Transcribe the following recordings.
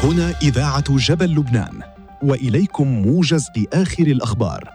هنا إذاعة جبل لبنان، وإليكم موجز لآخر الأخبار.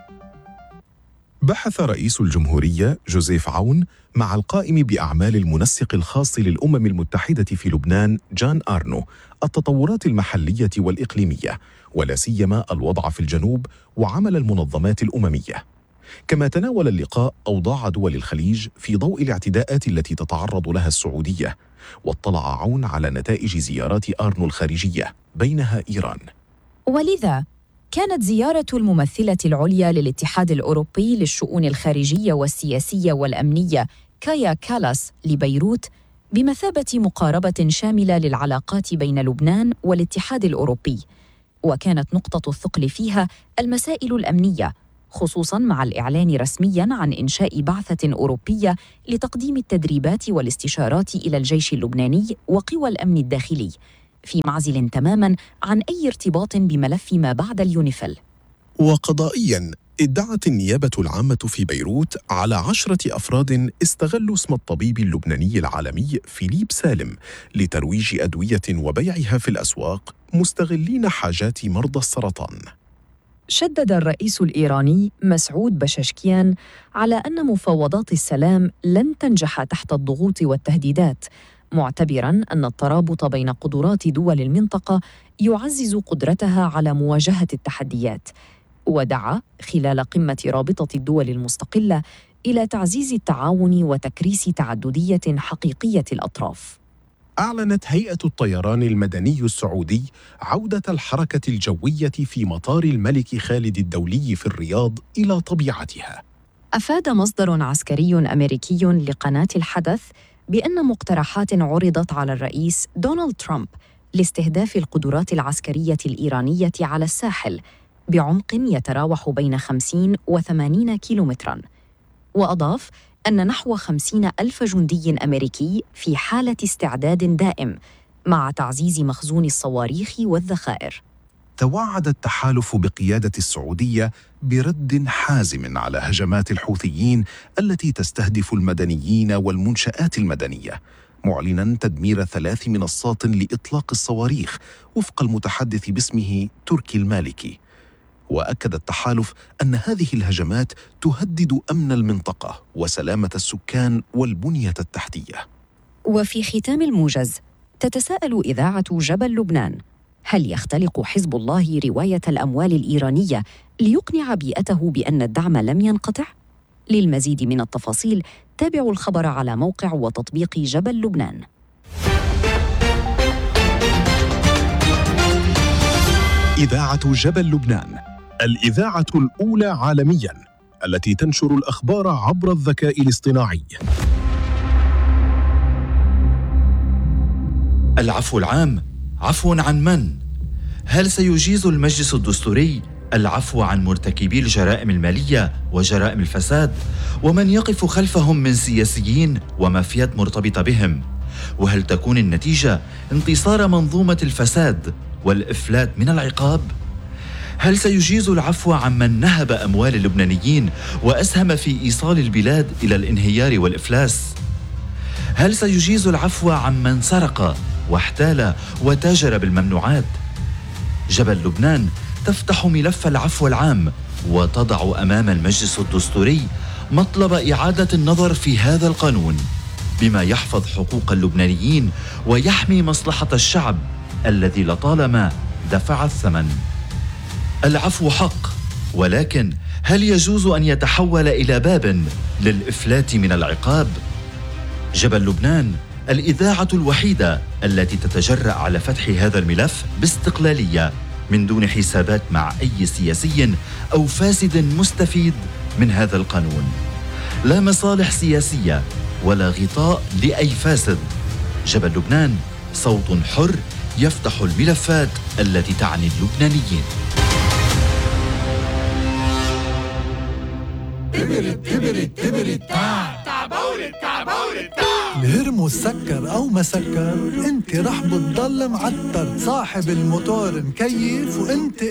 بحث رئيس الجمهورية جوزيف عون مع القائم بأعمال المنسق الخاص للأمم المتحدة في لبنان جان آرنو التطورات المحلية والإقليمية، ولا سيما الوضع في الجنوب وعمل المنظمات الأممية. كما تناول اللقاء أوضاع دول الخليج في ضوء الاعتداءات التي تتعرض لها السعودية، واطلع عون على نتائج زيارات آرنو الخارجية بينها إيران. ولذا كانت زيارة الممثلة العليا للاتحاد الأوروبي للشؤون الخارجية والسياسية والأمنية كايا كالاس لبيروت بمثابة مقاربة شاملة للعلاقات بين لبنان والاتحاد الأوروبي، وكانت نقطة الثقل فيها المسائل الأمنية، خصوصاً مع الإعلان رسمياً عن إنشاء بعثة أوروبية لتقديم التدريبات والاستشارات إلى الجيش اللبناني وقوى الأمن الداخلي، في معزل تماماً عن أي ارتباط بملف ما بعد اليونيفيل. وقضائياً ادعت النيابة العامة في بيروت على 10 أفراد استغلوا اسم الطبيب اللبناني العالمي فيليب سالم لترويج أدوية وبيعها في الأسواق، مستغلين حاجات مرضى السرطان. شدد الرئيس الإيراني مسعود بشاشكيان على أن مفاوضات السلام لن تنجح تحت الضغوط والتهديدات، معتبراً أن الترابط بين قدرات دول المنطقة يعزز قدرتها على مواجهة التحديات. ودعا خلال قمة رابطة الدول المستقلة إلى تعزيز التعاون وتكريس تعددية حقيقية الأطراف. أعلنت هيئة الطيران المدني السعودي عودة الحركة الجوية في مطار الملك خالد الدولي في الرياض إلى طبيعتها. أفاد مصدر عسكري أمريكي لقناة الحدث بأن مقترحات عرضت على الرئيس دونالد ترامب لاستهداف القدرات العسكرية الإيرانية على الساحل بعمق يتراوح بين 50 و80 كيلومتراً. وأضاف أن نحو 50,000 جندي أمريكي في حالة استعداد دائم مع تعزيز مخزون الصواريخ والذخائر. توعد التحالف بقيادة السعودية برد حازم على هجمات الحوثيين التي تستهدف المدنيين والمنشآت المدنية، معلناً تدمير 3 منصات لإطلاق الصواريخ وفق المتحدث باسمه تركي المالكي. وأكد التحالف أن هذه الهجمات تهدد أمن المنطقة وسلامة السكان والبنية التحتية. وفي ختام الموجز، تتساءل إذاعة جبل لبنان: هل يختلق حزب الله رواية الأموال الإيرانية ليقنع بيئته بأن الدعم لم ينقطع؟ للمزيد من التفاصيل تابعوا الخبر على موقع وتطبيق جبل لبنان. إذاعة جبل لبنان، الإذاعة الأولى عالمياً التي تنشر الأخبار عبر الذكاء الاصطناعي. العفو العام عفو عن من؟ هل سيجيز المجلس الدستوري العفو عن مرتكبي الجرائم المالية وجرائم الفساد ومن يقف خلفهم من سياسيين ومافيات مرتبطة بهم؟ وهل تكون النتيجة انتصار منظومة الفساد والإفلات من العقاب؟ هل سيجيز العفو عمن نهب أموال اللبنانيين وأسهم في إيصال البلاد إلى الانهيار والإفلاس؟ هل سيجيز العفو عمن سرق واحتال وتاجر بالممنوعات؟ جبل لبنان تفتح ملف العفو العام وتضع أمام المجلس الدستوري مطلب إعادة النظر في هذا القانون بما يحفظ حقوق اللبنانيين ويحمي مصلحة الشعب الذي لطالما دفع الثمن. العفو حق، ولكن هل يجوز أن يتحول إلى باب للإفلات من العقاب؟ جبل لبنان الإذاعة الوحيدة التي تتجرأ على فتح هذا الملف باستقلالية من دون حسابات مع أي سياسي أو فاسد مستفيد من هذا القانون. لا مصالح سياسية ولا غطاء لأي فاسد. جبل لبنان صوت حر يفتح الملفات التي تعني اللبنانيين. الهرمس سكر أو ما سكر، انت رح بتضل معتر، صاحب الموتور مكيف وانت